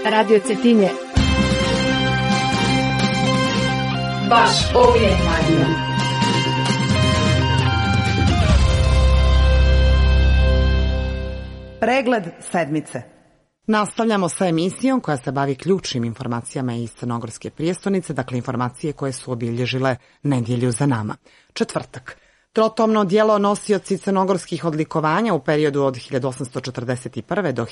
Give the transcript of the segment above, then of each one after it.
Radio Cetinje. Baš ovdje radio. Pregled sedmice. Nastavljamo sa emisijom koja se bavi ključnim informacijama iz crnogorske prijestolnice, dakle informacije koje su obilježile nedjelju za nama. Četvrtak. Trotomno djelo nosioci crnogorskih odlikovanja u periodu od 1841. do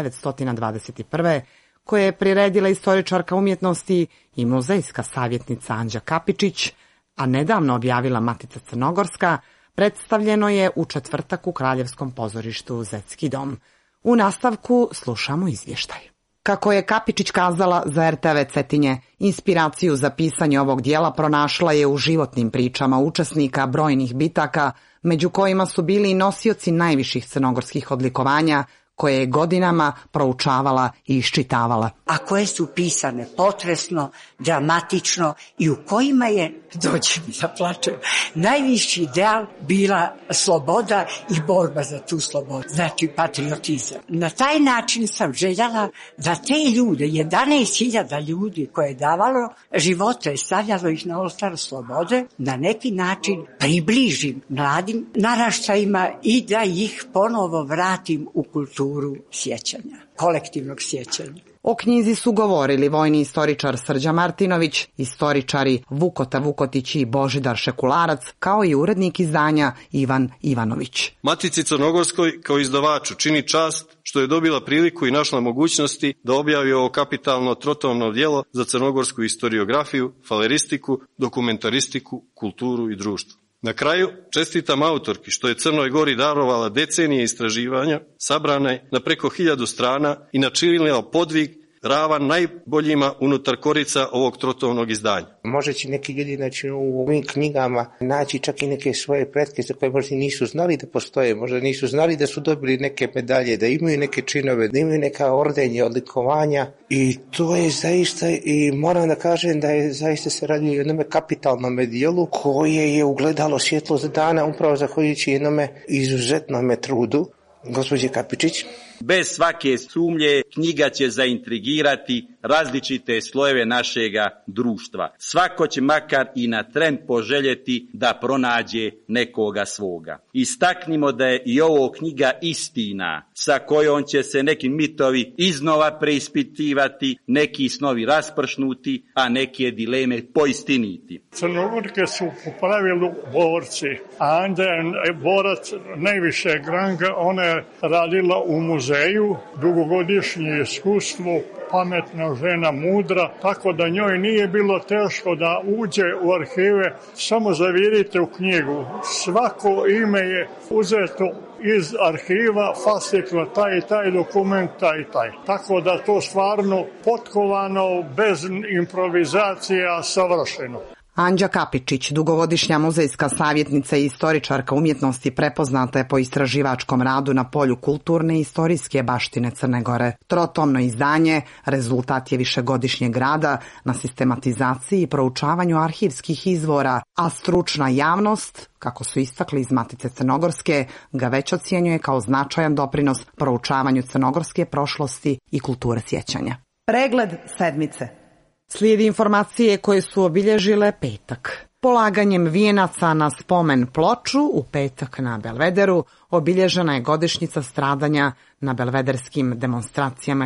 1921. koje je priredila istoričarka umjetnosti i muzejska savjetnica Anđa Kapičić, a nedavno objavila Matica Crnogorska, predstavljeno je u četvrtak u Kraljevskom pozorištu Zetski dom. U nastavku slušamo izvještaj. Kako je Kapičić kazala za RTV Cetinje, inspiraciju za pisanje ovog dijela pronašla je u životnim pričama učesnika brojnih bitaka, među kojima su bili i nosioci najviših crnogorskih odlikovanja, koje je godinama proučavala i iščitavala. A koje su pisane potresno, dramatično i u kojima je, dođem da plačem, najviši ideal bila sloboda i borba za tu slobodu, znači patriotizam. Na taj način sam željela da te ljude, 11.000 ljudi koje je davalo živote, stavljalo ih na oltar slobode, na neki način približim mladim naraštajima i da ih ponovo vratim u kulturu sjećanja, kolektivnog sjećanja. O knjizi su govorili vojni istoričar Srđa Martinović, istoričari Vukota Vukotić i Božidar Šekularac, kao i urednik izdanja Ivan Ivanović. Matici Crnogorskoj kao izdavaču čini čast što je dobila priliku i našla mogućnosti da objavi ovo kapitalno trotomno djelo za crnogorsku historiografiju, faleristiku, dokumentaristiku, kulturu i društvo. Na kraju, čestitam autorki što je Crnoj Gori darovala decenije istraživanja, sabrane na preko 1000 strana i načinila podvig ravan najboljima unutar korica ovog trotomnog izdanja. Možda će neki ljudi u ovim knjigama naći čak i neke svoje pretke za koje možda nisu znali da postoje, možda nisu znali da su dobili neke medalje, da imaju neke činove, da imaju neka ordenje, odlikovanja i to je zaista, i moram da kažem da je zaista se radi o jednome kapitalnom dijelu koje je ugledalo svjetlost dana upravo zahvaljujući jednome izuzetnome trudu gospođe Kapičić. Bez svake sumnje knjiga će zaintrigirati različite slojeve našega društva. Svako će makar i na tren poželjeti da pronađe nekoga svoga. Istaknimo da je i ovo knjiga istina sa kojom će se neki mitovi iznova preispitivati, neki snovi raspršnuti, a neke dileme poistiniti. Crnogorke su po pravilu borci, a Anda je borac najvišeg ranga, ona je radila u muzeju, dugogodišnje iskustvo, pametna žena, mudra, tako da njoj nije bilo teško da uđe u arhive. Samo zavirite u knjigu. Svako ime je uzeto iz arhiva, fasciklo taj dokument, taj. Tako da to stvarno potkovano, bez improvizacija, savršeno. Anđa Kapičić, dugogodišnja muzejska savjetnica i istoričarka umjetnosti, prepoznata je po istraživačkom radu na polju kulturne i istorijske baštine Crne Gore. Trotomno izdanje rezultat je višegodišnjeg rada na sistematizaciji i proučavanju arhivskih izvora, a stručna javnost, kako su istakli iz Matice Crnogorske, ga već ocjenjuje kao značajan doprinos proučavanju crnogorske prošlosti i kulture sjećanja. Pregled sedmice. Slijedi informacije koje su obilježile petak. Polaganjem vijenaca na spomen ploču u petak na Belvederu obilježena je godišnjica stradanja na belvederskim demonstracijama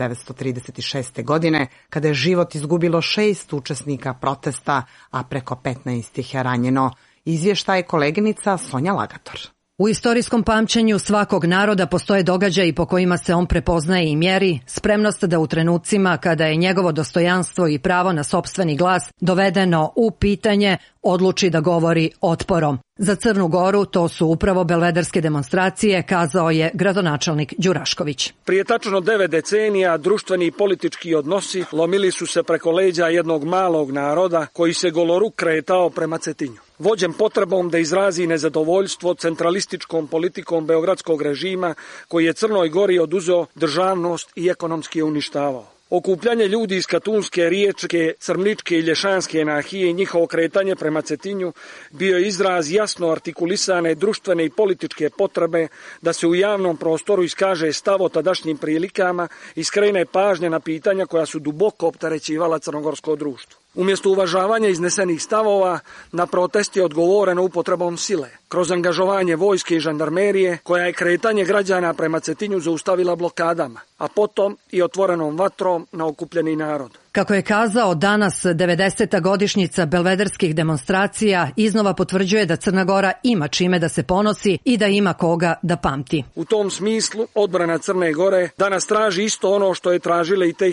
1936. godine, kada je život izgubilo 6 učesnika protesta, a preko 15 ih je ranjeno. Izvještaj koleginica Sonja Lagator. U istorijskom pamćenju svakog naroda postoje događaji po kojima se on prepoznaje i mjeri, spremnost da u trenucima kada je njegovo dostojanstvo i pravo na sopstveni glas dovedeno u pitanje, odluči da govori otporom. Za Crnu Goru to su upravo belvederske demonstracije, kazao je gradonačelnik Đurašković. Prije tačno 9 decenija društveni i politički odnosi lomili su se preko leđa jednog malog naroda koji se goloruk kretao prema Cetinju. Vođen potrebom da izrazi nezadovoljstvo centralističkom politikom beogradskog režima koji je Crnoj Gori oduzeo državnost i ekonomski je uništavao. Okupljanje ljudi iz Katunske, Riječke, Crmničke i Lješanske nahije i njihovo kretanje prema Cetinju bio je izraz jasno artikulisane društvene i političke potrebe da se u javnom prostoru iskaže stav o tadašnjim prilikama i skrene pažnje na pitanja koja su duboko opterećivala crnogorsko društvo. Umjesto uvažavanja iznesenih stavova, na protest je odgovoreno upotrebom sile, kroz angažovanje vojske i žandarmerije, koja je kretanje građana prema Cetinju zaustavila blokadama, a potom i otvorenom vatrom na okupljeni narod. Kako je kazao, danas 90. godišnjica belvederskih demonstracija iznova potvrđuje da Crna Gora ima čime da se ponosi i da ima koga da pamti. U tom smislu, odbrana Crne Gore danas traži isto ono što je tražila i te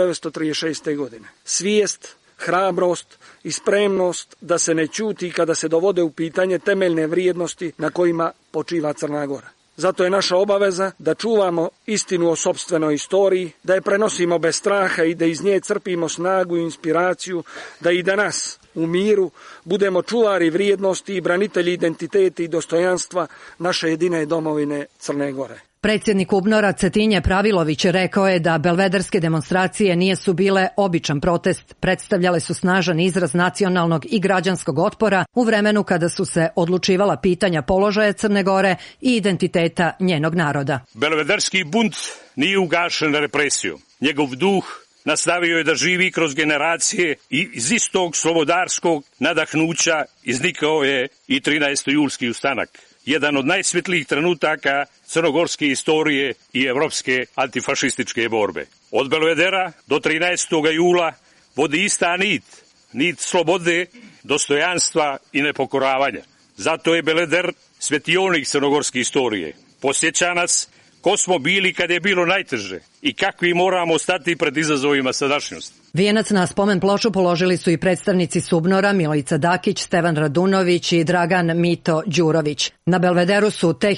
1936. godine. Svijest, hrabrost i spremnost da se ne ćuti kada se dovode u pitanje temeljne vrijednosti na kojima počiva Crna Gora. Zato je naša obaveza da čuvamo istinu o sopstvenoj istoriji, da je prenosimo bez straha i da iz nje crpimo snagu i inspiraciju, da i danas u miru budemo čuvari vrijednosti i branitelji identiteta i dostojanstva naše jedine domovine Crne Gore. Predsjednik UBNOR-a Cetinje Pravilović rekao je da belvederske demonstracije nisu bile običan protest, predstavljale su snažan izraz nacionalnog i građanskog otpora u vremenu kada su se odlučivala pitanja položaja Crne Gore i identiteta njenog naroda. Belvederski bunt nije ugašen represijom. Njegov duh nastavio je da živi kroz generacije i iz istog slobodarskog nadahnuća iznikao je i 13. julski ustanak. Jedan od najsvjetlijih trenutaka crnogorske istorije i evropske antifašističke borbe. Od Belvedera do 13. jula vodi ista nit slobode, dostojanstva i nepokoravanja. Zato je Belveder svjetionik crnogorske istorije. Podsjeća nas ko smo bili kad je bilo najteže i kakvi moramo stati pred izazovima sadašnjosti. Vijenac na spomen ploču položili su i predstavnici SUBNOR-a Milica Dakić, Stevan Radunović i Dragan Mito Đurović. Na Belvederu su te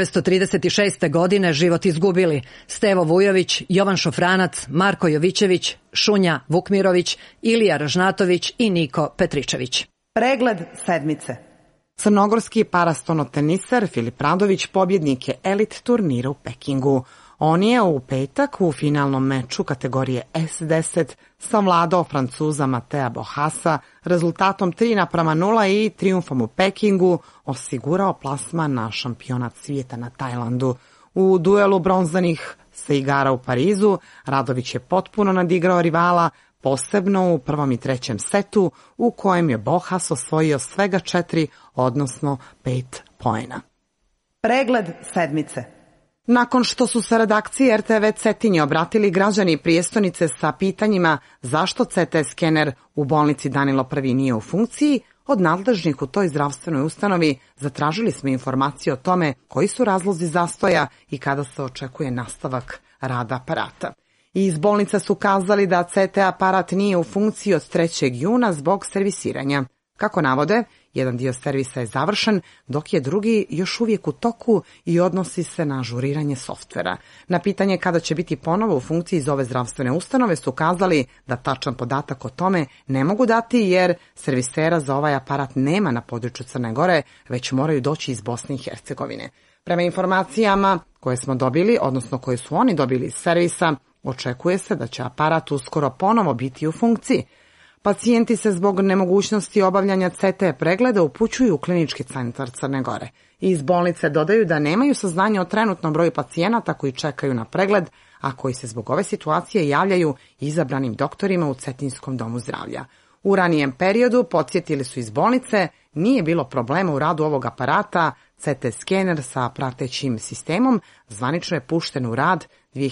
1936. godine život izgubili Stevo Vujović, Jovan Šofranac, Marko Jovićević, Šunja Vukmirović, Ilija Ražnatović i Niko Petričević. Pregled sedmice. Crnogorski parastonoteniser Filip Radović pobjednik je elit turnira u Pekingu. On je u petak u finalnom meču kategorije S10 savladao Francuza Matea Bohasa rezultatom 3:0 i trijumfom u Pekingu osigurao plasman na šampionat svijeta na Tajlandu. U duelu bronzanih sa igara u Parizu Radović je potpuno nadigrao rivala, posebno u prvom i trećem setu u kojem je Bohas osvojio svega 4, odnosno 5 poena. Pregled sedmice. Nakon što su se redakciji RTV Cetinje obratili građani prijestonice sa pitanjima zašto CT skener u bolnici Danilo I nije u funkciji, od nadležnih u toj zdravstvenoj ustanovi zatražili smo informacije o tome koji su razlozi zastoja i kada se očekuje nastavak rada aparata. I iz bolnice su kazali da CT aparat nije u funkciji od 3. juna zbog servisiranja. Kako navode, jedan dio servisa je završen, dok je drugi još uvijek u toku i odnosi se na ažuriranje softvera. Na pitanje kada će biti ponovo u funkciji iz ove zdravstvene ustanove su kazali da tačan podatak o tome ne mogu dati jer servisera za ovaj aparat nema na području Crne Gore, već moraju doći iz Bosne i Hercegovine. Prema informacijama koje smo dobili, odnosno koje su oni dobili iz servisa, očekuje se da će aparat uskoro ponovo biti u funkciji. Pacijenti se zbog nemogućnosti obavljanja CT pregleda upućuju u klinički centar Crne Gore. Iz bolnice dodaju da nemaju saznanja o trenutnom broju pacijenata koji čekaju na pregled, a koji se zbog ove situacije javljaju izabranim doktorima u Cetinskom domu zdravlja. U ranijem periodu, podsjetili su iz bolnice, nije bilo problema u radu ovog aparata. CT skener sa pratećim sistemom zvanično je pušten u rad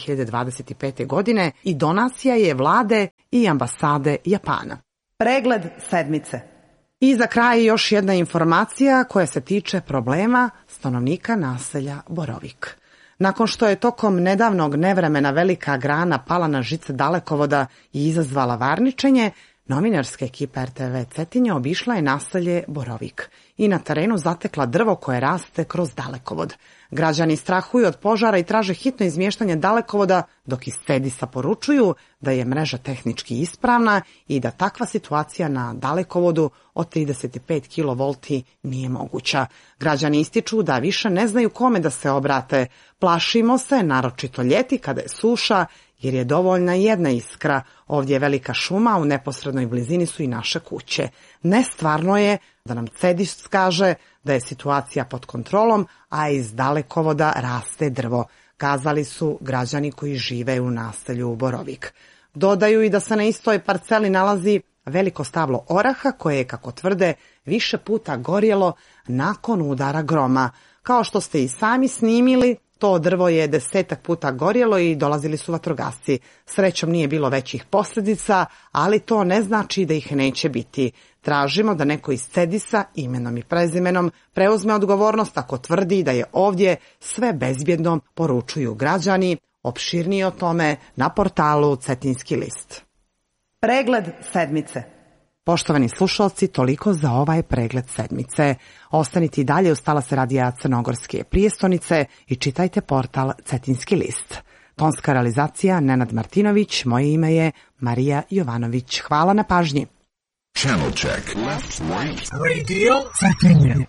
2025. godine i donacija je vlade i ambasade Japana. Pregled sedmice. I za kraj još jedna informacija koja se tiče problema stanovnika naselja Borovik. Nakon što je tokom nedavnog nevremena velika grana pala na žice dalekovoda i izazvala varničenje, novinarska ekipa RTV Cetinje obišla je naselje Borovik i na terenu zatekla drvo koje raste kroz dalekovod. Građani strahuju od požara i traže hitno izmještanje dalekovoda, dok iz Cedisa poručuju da je mreža tehnički ispravna i da takva situacija na dalekovodu od 35 kV nije moguća. Građani ističu da više ne znaju kome da se obrate. Plašimo se, naročito ljeti kada je suša, jer je dovoljna jedna iskra. Ovdje je velika šuma, a u neposrednoj blizini su i naše kuće. Nestvarno je da nam Cedis kaže da je situacija pod kontrolom, a iz dalekovoda raste drvo, kazali su građani koji žive u naselju Borovik. Dodaju i da se na istoj parceli nalazi veliko stablo oraha koje je, kako tvrde, više puta gorjelo nakon udara groma. Kao što ste i sami snimili, to drvo je 10 puta gorjelo i dolazili su vatrogasci. Srećom nije bilo većih posljedica, ali to ne znači da ih neće biti. Tražimo da neko iz Cedisa imenom i prezimenom preuzme odgovornost ako tvrdi da je ovdje sve bezbjedno, poručuju građani. Opširnije o tome na portalu Cetinski list. Pregled sedmice. Poštovani slušalci, toliko za ovaj pregled sedmice. Ostanite i dalje uz talase radija Crnogorske prijestonice i čitajte portal Cetinski list. Tonska realizacija Nenad Martinović, moje ime je Marija Jovanović. Hvala na pažnji. Channel check. Left, right. Radio Cetinje.